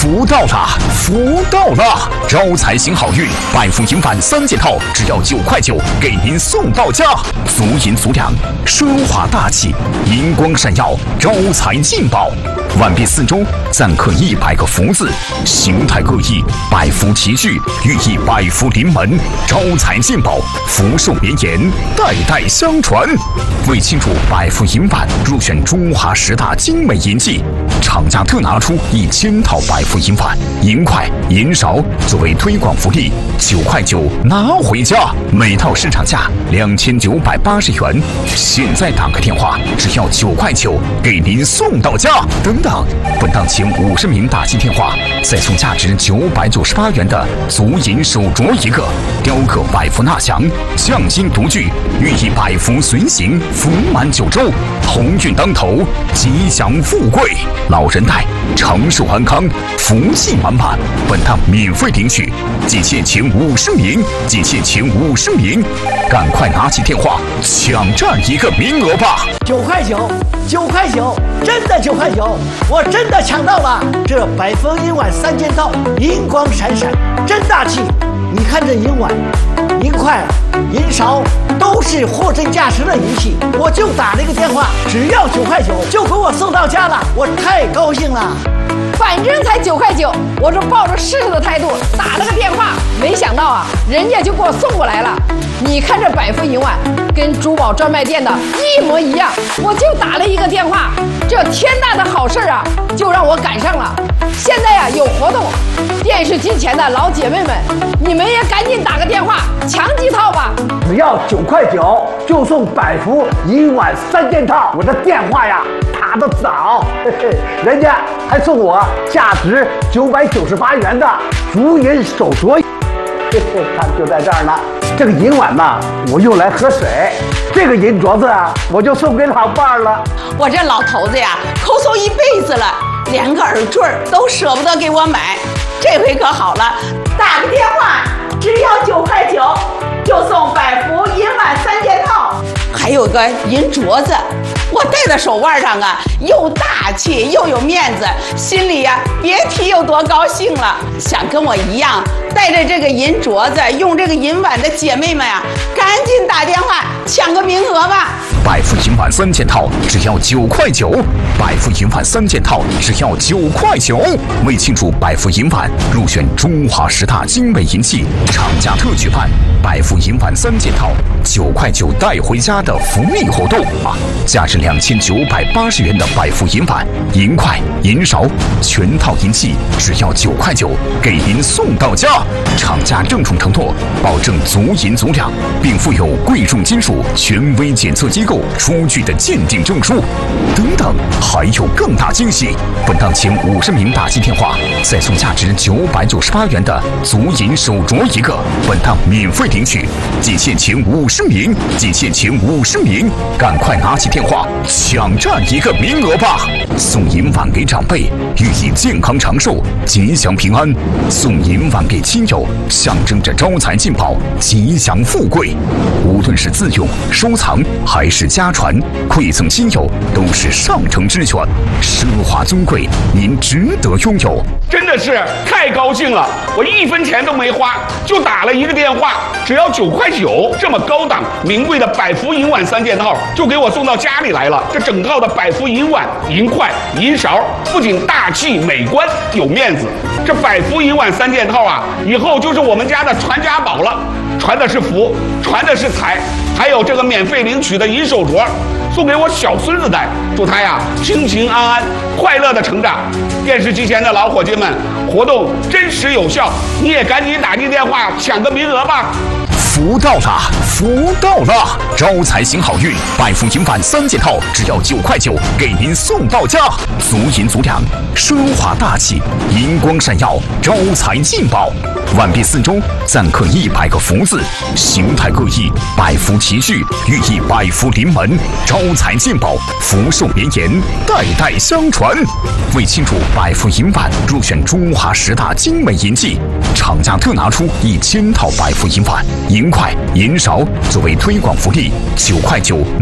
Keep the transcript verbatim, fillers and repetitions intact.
福到了，福到了！招财行好运，百富银晚三件套，只要九块九，给您送到家。足银足两，奢华大气，银光闪耀，招财进宝。万变四周錾刻一百个福字，形态各异，百福齐聚，寓意百福临门，招财进宝，福寿绵延，代代相传。为庆祝百福银晚入选中华十大精美银器，厂家特拿出一千套百福银碗、银筷、银勺作为推广福利，九块九拿回家，每套市场价两千九百八十元。现在打个电话，只要九块九，给您送到家。等等，本档前五十名打进电话，再送价值九百九十八元的足银手镯一个，雕刻百福纳祥，匠心独具，寓意百福随行，福满九州，鸿运当头，吉祥富贵。老人带长寿安康，福气满满。本档免费领取，仅限前五十名，仅限前五十名，赶快拿起电话抢占一个名额吧！ 九块九，九块九，真的九块九，我真的抢到了！这百福银碗三件套，银光闪闪，真大气！你看这银碗、银筷、银勺，都是货真价实的银器。我就打了一个电话，只要九块九，就给我送到家了，我太高兴了。 反正才九块九，我这抱着试试的态度打了个电话，没想到啊，人家就给我送过来了。你看这百福银碗跟珠宝专卖店的一模一样，我就打了一个电话，这天大的好事啊，就让我赶上了。现在呀、啊、有活动，电视机前的老姐妹们，你们也赶紧打个电话抢几套吧。 只要九块九就送百福银碗三件套，我的电话呀打得早，嘿嘿，人家还送我价值九百九十八元的足银手镯，嘿嘿，看就在这儿呢。这个银碗呢，我用来喝水；这个银镯子啊，我就送给老伴儿了。 我这老头子呀，抠搜一辈子了，连个耳坠都舍不得给我买，这回可好了，打个电话，只要九块九，就送百福银碗三件套，还有个银镯子。我戴在手腕上啊，又大气又有面子，心里呀、啊、别提有多高兴了。想跟我一样带着这个银镯子，用这个银碗的姐妹们啊，赶紧打电话抢个名额吧！ 百福银碗三件套只要九块九，百福银碗三件套只要九块九。为庆祝百福银碗入选中华十大精美银器，厂家特举办百福银碗三件套九块九带回家的福利活动啊！价值两千九百八十元的百福银碗、银筷、银勺，全套银器只要九块九，给您送到家。厂家郑重承诺，保证足银足两，并附有贵重金属权威检测机构出具的鉴定证书。等等，还有更大惊喜！本档前五十名打进电话，再送价值九百九十八元的足银手镯一个。本档免费领取，仅限前五十名，仅限前五十名，赶快拿起电话抢占一个名额吧！送银碗给长辈，寓意健康长寿、吉祥平安；送银碗给亲友，象征着招财进宝、吉祥富贵。无论是自用、收藏还是家传，馈赠亲友都是上乘之选，奢华尊贵，您值得拥有。 真的是太高兴了，我一分钱都没花，就打了一个电话，只要九块九，这么高档名贵的百福银碗三件套就给我送到家里来了。这整套的百福银碗、银筷、银勺不仅大气美观有面子，这百福银碗三件套啊，以后就是我们家的传家宝了，传的是福，传的是财，还有这个免费领取的银手镯，送给我小孙子戴，祝他呀平平安安、快乐的成长。电视机前的老伙计们，活动真实有效，你也赶紧打进电话抢个名额吧！ 福到了，福到了！招财行好运，百福银碗三件套只要九块九，给您送到家。足银足两，奢华大气，银光闪耀，招财进宝。万变四周錾刻一百个福字，形态各异，百福齐聚，寓意百福临门，招财进宝，福寿绵延，代代相传。为庆祝百福银碗入选中华十大精美银器，厂家特拿出一千套百福银碗、银筷、银勺作为推广福利，九块九